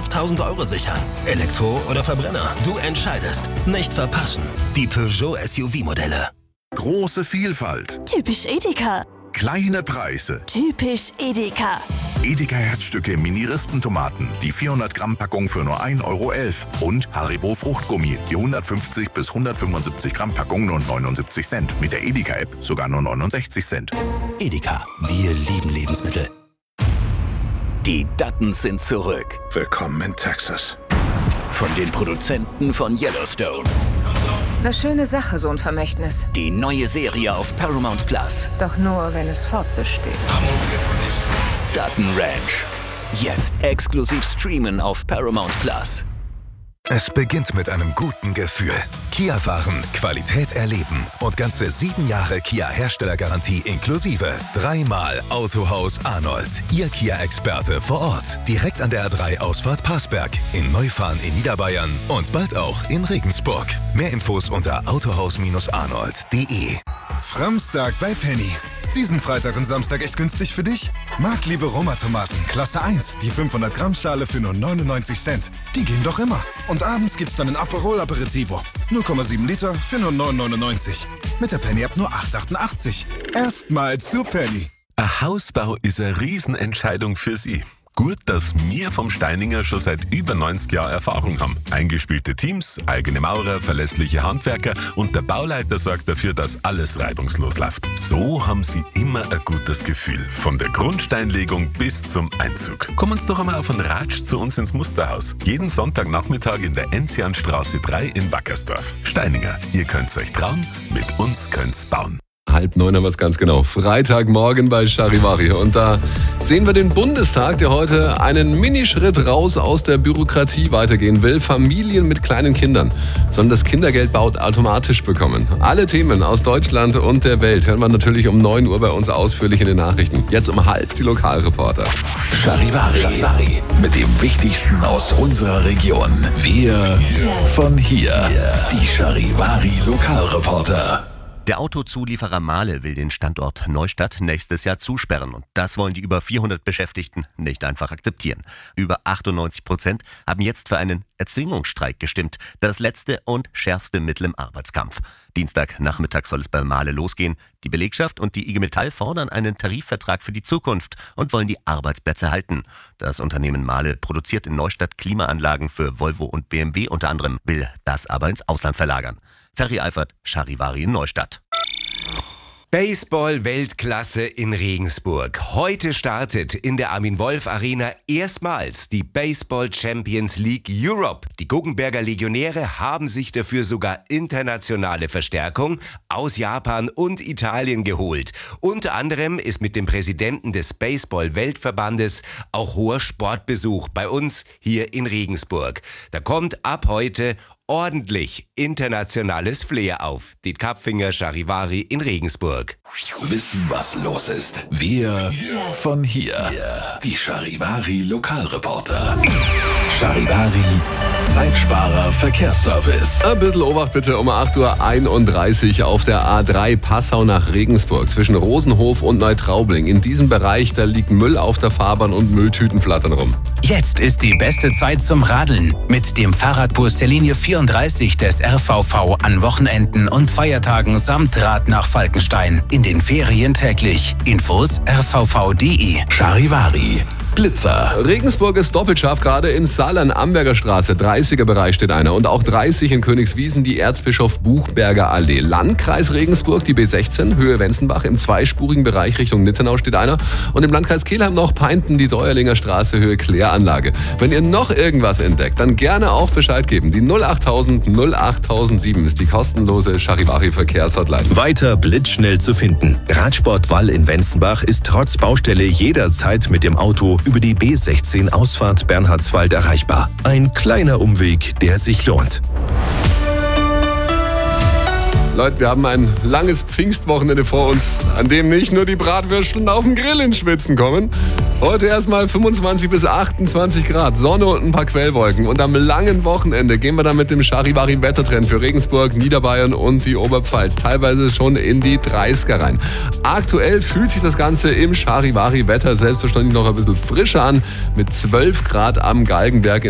5.000 Euro sichern. Elektro oder Verbrenner? Du entscheidest. Nicht verpassen. Die Peugeot SUV-Modelle. Große Vielfalt. Typisch Edeka. Kleine Preise. Typisch Edeka. Edeka Herzstücke Mini-Rispentomaten. Die 400-Gramm-Packung für nur 1,11 Euro. Und Haribo Fruchtgummi. Die 150 bis 175 Gramm Packung nur 79 Cent. Mit der Edeka-App sogar nur 69 Cent. Edeka. Wir lieben Lebensmittel. Die Duttons sind zurück. Willkommen in Texas. Von den Produzenten von Yellowstone. Eine schöne Sache, so ein Vermächtnis. Die neue Serie auf Paramount Plus. Doch nur, wenn es fortbesteht. Dutton Ranch. Jetzt exklusiv streamen auf Paramount Plus. Es beginnt mit einem guten Gefühl. Kia fahren, Qualität erleben und ganze 7 Jahre Kia-Herstellergarantie inklusive. 3-mal Autohaus Arnold. Ihr Kia-Experte vor Ort. Direkt an der A3-Ausfahrt Passberg. In Neufahren in Niederbayern und bald auch in Regensburg. Mehr Infos unter autohaus-arnold.de. Framstag bei Penny. Diesen Freitag und Samstag echt günstig für dich? Marktliebe Roma-Tomaten, Klasse 1, die 500-Gramm-Schale für nur 99 Cent. Die gehen doch immer. Und abends gibt's dann ein Aperol Aperitivo. 0,7 Liter für nur 9,99. Mit der Penny-App nur 8,88. Erstmal zu Penny. Ein Hausbau ist eine Riesenentscheidung für Sie. Gut, dass wir vom Steininger schon seit über 90 Jahren Erfahrung haben. Eingespielte Teams, eigene Maurer, verlässliche Handwerker und der Bauleiter sorgt dafür, dass alles reibungslos läuft. So haben Sie immer ein gutes Gefühl. Von der Grundsteinlegung bis zum Einzug. Kommen Sie doch einmal auf einen Ratsch zu uns ins Musterhaus. Jeden Sonntagnachmittag in der Enzianstraße 3 in Wackersdorf. Steininger, ihr könnt's euch trauen, mit uns könnt's bauen. 8:30 haben wir es ganz genau. Freitagmorgen bei Charivari. Und da sehen wir den Bundestag, der heute einen Minischritt raus aus der Bürokratie weitergehen will. Familien mit kleinen Kindern sollen das Kindergeld automatisch bekommen. Alle Themen aus Deutschland und der Welt hören wir natürlich um 9 Uhr bei uns ausführlich in den Nachrichten. Jetzt um 12:30 die Lokalreporter. Charivari. Mit dem Wichtigsten aus unserer Region. Wir von hier. Die Charivari Lokalreporter. Der Autozulieferer Mahle will den Standort Neustadt nächstes Jahr zusperren. Und das wollen die über 400 Beschäftigten nicht einfach akzeptieren. Über 98% haben jetzt für einen Erzwingungsstreik gestimmt. Das letzte und schärfste Mittel im Arbeitskampf. Dienstagnachmittag soll es bei Mahle losgehen. Die Belegschaft und die IG Metall fordern einen Tarifvertrag für die Zukunft und wollen die Arbeitsplätze halten. Das Unternehmen Mahle produziert in Neustadt Klimaanlagen für Volvo und BMW unter anderem, will das aber ins Ausland verlagern. Ferry Eifert, Charivari in Neustadt. Baseball-Weltklasse in Regensburg. Heute startet in der Armin-Wolf-Arena erstmals die Baseball Champions League Europe. Die Guggenberger Legionäre haben sich dafür sogar internationale Verstärkung aus Japan und Italien geholt. Unter anderem ist mit dem Präsidenten des Baseball-Weltverbandes auch hoher Sportbesuch bei uns hier in Regensburg. Da kommt ab heute ordentlich internationales Flair auf. Die Kapfinger Charivari in Regensburg. Wissen, was los ist. Wir von hier. Die Charivari Lokalreporter. Charivari Zeitsparer Verkehrsservice. Ein bisschen Obacht bitte um 8:31 Uhr auf der A3 Passau nach Regensburg zwischen Rosenhof und Neutraubling. In diesem Bereich, da liegt Müll auf der Fahrbahn und Mülltüten flattern rum. Jetzt ist die beste Zeit zum Radeln mit dem Fahrradbus der Linie 34 des RVV an Wochenenden und Feiertagen samt Rad nach Falkenstein. In den Ferien täglich. Infos rvv.de. Charivari Blitzer. Regensburg ist doppelt scharf, gerade in Saarland, Amberger Straße, 30er-Bereich steht einer. Und auch 30 in Königswiesen, die Erzbischof Buchberger Allee. Landkreis Regensburg, die B16, Höhe Wenzenbach, im zweispurigen Bereich Richtung Nittenau steht einer. Und im Landkreis Kelheim noch Peinten, die Deuerlinger Straße, Höhe Kläranlage. Wenn ihr noch irgendwas entdeckt, dann gerne auch Bescheid geben. Die 08000 08007 ist die kostenlose Charivari-Verkehrshotline. Weiter blitzschnell zu finden. Radsport Wall in Wenzenbach ist trotz Baustelle jederzeit mit dem Auto über die B16 Ausfahrt Bernhardswald erreichbar. Ein kleiner Umweg, der sich lohnt. Leute, wir haben ein langes Pfingstwochenende vor uns, an dem nicht nur die Bratwürstchen auf dem Grill ins Schwitzen kommen. Heute erstmal 25 bis 28 Grad, Sonne und ein paar Quellwolken. Und am langen Wochenende gehen wir dann mit dem Charivari-Wettertrend für Regensburg, Niederbayern und die Oberpfalz. Teilweise schon in die 30er rein. Aktuell fühlt sich das Ganze im Charivari-Wetter selbstverständlich noch ein bisschen frischer an, mit 12 Grad am Galgenberg.